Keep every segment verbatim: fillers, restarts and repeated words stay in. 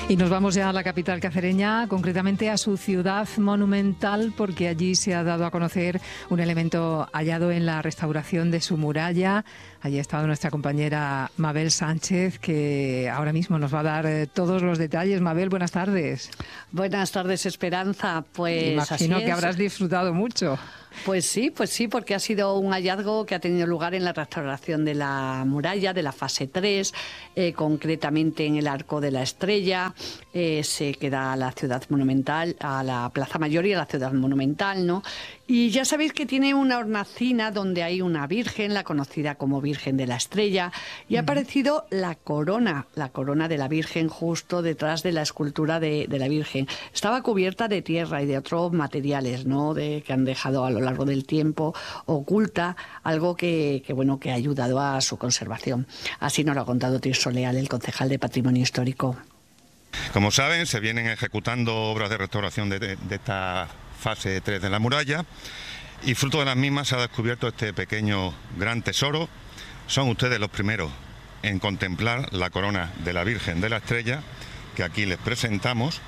Y nos vamos ya a la capital cacereña, concretamente a su ciudad monumental, porque allí se ha dado a conocer un elemento hallado en la restauración de su muralla. Allí ha estado nuestra compañera Mabel Sánchez, que ahora mismo nos va a dar eh, todos los detalles. Mabel, buenas tardes. Buenas tardes, Esperanza. Pues imagino así que es. habrás disfrutado mucho. Pues sí, pues sí, porque ha sido un hallazgo que ha tenido lugar en la restauración de la muralla, de la fase tres, eh, concretamente en el Arco de la Estrella. Eh, se queda a la ciudad monumental, a la Plaza Mayor y a la ciudad monumental, ¿no? Y ya sabéis que tiene una hornacina donde hay una virgen, la conocida como Virgen de la Estrella, y ha aparecido la corona, la corona de la Virgen justo detrás de la escultura de, de la Virgen. Estaba cubierta de tierra y de otros materiales, ¿no?, de, que han dejado a lo largo del tiempo oculta, algo que, que, bueno, que ha ayudado a su conservación. Así nos lo ha contado Tirso Leal, el concejal de Patrimonio Histórico. Como saben, se vienen ejecutando obras de restauración de, de, de esta fase tres de la muralla, y fruto de las mismas se ha descubierto este pequeño gran tesoro. Son ustedes los primeros en contemplar la corona de la Virgen de la Estrella, que aquí les presentamos.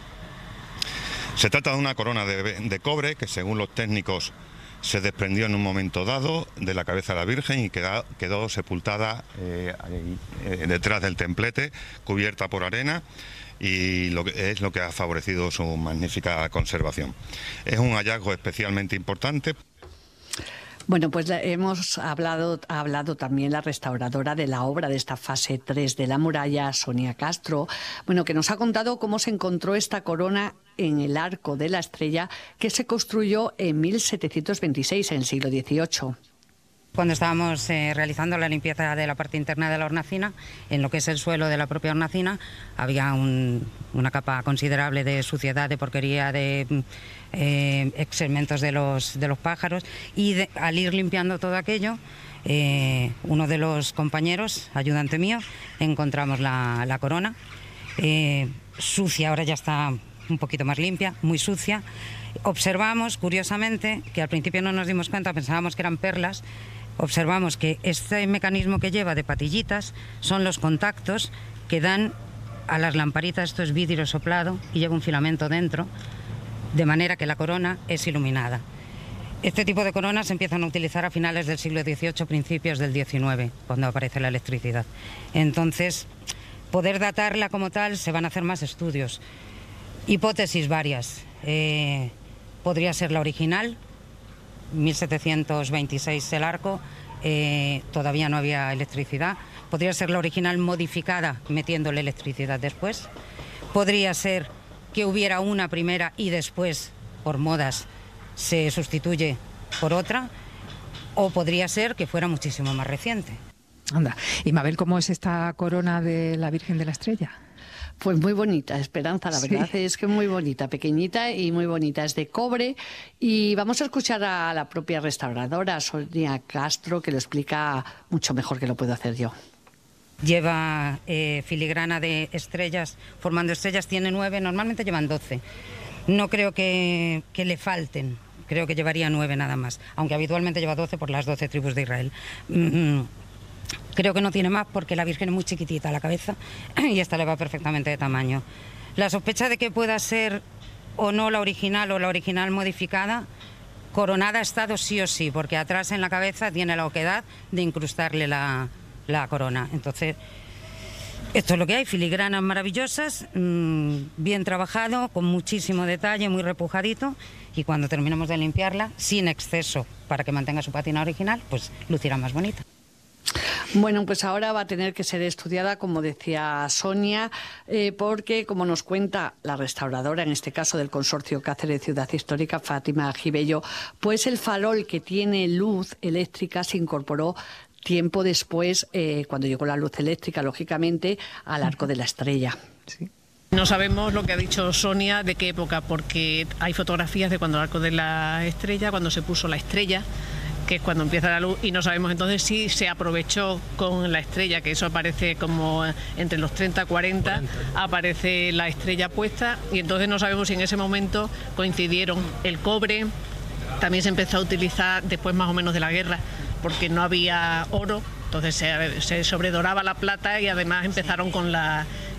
Se trata de una corona de, de cobre que, según los técnicos, se desprendió en un momento dado de la cabeza de la Virgen y quedó, quedó sepultada eh, ahí, eh, detrás del templete, cubierta por arena, y lo que, es lo que ha favorecido su magnífica conservación. Es un hallazgo especialmente importante. Bueno, pues hemos hablado, ha hablado también la restauradora de la obra de esta fase tres de la muralla, Sonia Castro, bueno, que nos ha contado cómo se encontró esta corona en el Arco de la Estrella, que se construyó en mil setecientos veintiséis, en el siglo dieciocho. Cuando estábamos eh, realizando la limpieza de la parte interna de la hornacina, en lo que es el suelo de la propia hornacina, había un, una capa considerable de suciedad, de porquería, de eh, excrementos de los, de los pájaros, y de, al ir limpiando todo aquello, eh, uno de los compañeros, ayudante mío, encontramos la, la corona, eh, sucia, ahora ya está un poquito más limpia, muy sucia. Observamos, curiosamente, que al principio no nos dimos cuenta, pensábamos que eran perlas. Observamos que este mecanismo que lleva de patillitas son los contactos que dan a las lamparitas. Esto es vidrio soplado y lleva un filamento dentro, de manera que la corona es iluminada. Este tipo de coronas se empiezan a utilizar a finales del siglo dieciocho, principios del diecinueve, cuando aparece la electricidad. Entonces, poder datarla como tal, se van a hacer más estudios. Hipótesis varias. Eh, podría ser la original, mil setecientos veintiséis el arco, eh, todavía no había electricidad. Podría ser la original modificada metiéndole electricidad después. Podría ser que hubiera una primera y después, por modas, se sustituye por otra. O podría ser que fuera muchísimo más reciente. Anda. Y Mabel, ¿cómo es esta corona de la Virgen de la Estrella? Pues muy bonita, Esperanza, la verdad sí. es que muy bonita, pequeñita y muy bonita, es de cobre. Y vamos a escuchar a la propia restauradora, Sonia Castro, que lo explica mucho mejor que lo puedo hacer yo. Lleva eh, filigrana de estrellas, formando estrellas, tiene nueve, normalmente llevan doce. No creo que, que le falten, creo que llevaría nueve nada más, aunque habitualmente lleva doce por las doce tribus de Israel. Mm-hmm. Creo que no tiene más porque la Virgen es muy chiquitita a la cabeza y esta le va perfectamente de tamaño. La sospecha de que pueda ser o no la original o la original modificada, coronada ha estado sí o sí, porque atrás en la cabeza tiene la oquedad de incrustarle la, la corona. Entonces, esto es lo que hay, filigranas maravillosas, mmm, bien trabajado, con muchísimo detalle, muy repujadito, y cuando terminemos de limpiarla, sin exceso, para que mantenga su pátina original, pues lucirá más bonita. Bueno, pues ahora va a tener que ser estudiada, como decía Sonia, eh, porque, como nos cuenta la restauradora, en este caso del Consorcio Cáceres Ciudad Histórica, Fátima Gibello, pues el farol que tiene luz eléctrica se incorporó tiempo después, eh, cuando llegó la luz eléctrica, lógicamente, al Arco de la Estrella. Sí. No sabemos lo que ha dicho Sonia de qué época, porque hay fotografías de cuando el Arco de la Estrella, cuando se puso la estrella, que es cuando empieza la luz, y no sabemos entonces si se aprovechó con la estrella, que eso aparece como entre los treinta y cuarenta, aparece la estrella puesta, y entonces no sabemos si en ese momento coincidieron el cobre. También se empezó a utilizar después más o menos de la guerra, porque no había oro, entonces se, se sobredoraba la plata, y además empezaron con la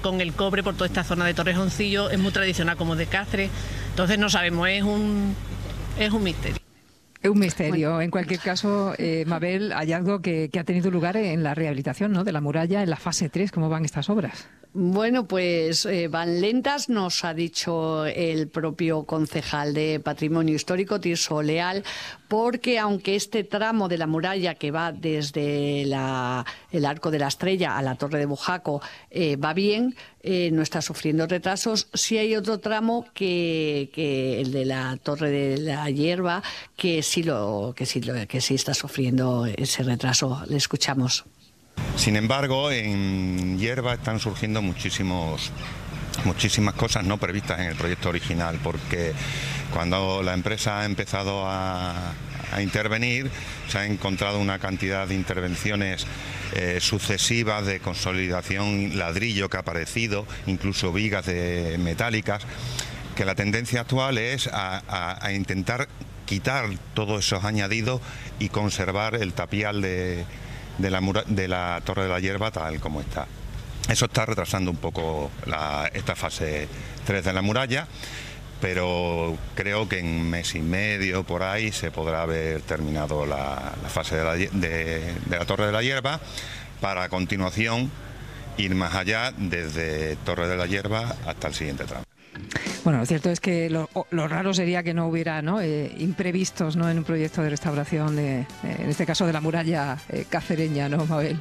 con el cobre por toda esta zona de Torrejoncillo, es muy tradicional como de Cáceres, entonces no sabemos, es un, es un misterio. Es un misterio. Bueno. En cualquier caso, eh, Mabel, hallazgo que, que ha tenido lugar en la rehabilitación, ¿no?, de la muralla en la fase tres. ¿Cómo van estas obras? Bueno, pues eh, van lentas, nos ha dicho el propio concejal de Patrimonio Histórico, Tirso Leal, porque aunque este tramo de la muralla que va desde la, el Arco de la Estrella a la Torre de Bujaco eh, va bien, eh, no está sufriendo retrasos, sí hay otro tramo que, que el de la Torre de la Hierba que sí lo que sí lo, que sí está sufriendo ese retraso. Le escuchamos. Sin embargo, en Hierba están surgiendo muchísimos, muchísimas cosas no previstas en el proyecto original, porque cuando la empresa ha empezado a, a intervenir, se ha encontrado una cantidad de intervenciones eh, sucesivas de consolidación, ladrillo que ha aparecido, incluso vigas de metálicas, que la tendencia actual es a, a, a intentar quitar todos esos añadidos y conservar el tapial de... De la, mura, de la Torre de la Hierba tal como está. Eso está retrasando un poco la, esta fase tres de la muralla, pero creo que en mes y medio por ahí se podrá haber terminado la, la fase de la, de, de la Torre de la Hierba, para a continuación ir más allá desde Torre de la Hierba hasta el siguiente tramo. Bueno, lo cierto es que lo, lo raro sería que no hubiera, ¿no?, eh, imprevistos, ¿no?, en un proyecto de restauración, de, eh, en este caso de la muralla eh, cacereña, ¿no, Mabel?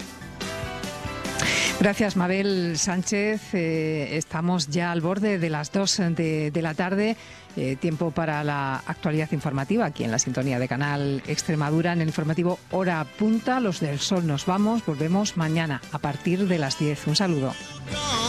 Gracias, Mabel Sánchez. Eh, estamos ya al borde de las dos de, de la tarde. Eh, tiempo para la actualidad informativa aquí en la sintonía de Canal Extremadura, en el informativo Hora Punta. Los del Sol nos vamos. Volvemos mañana a partir de las diez. Un saludo.